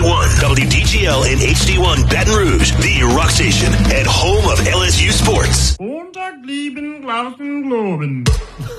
WDGL and HD1 Baton Rouge, the rock station and home of LSU sports. Montag, lieben, Glauben, Globen.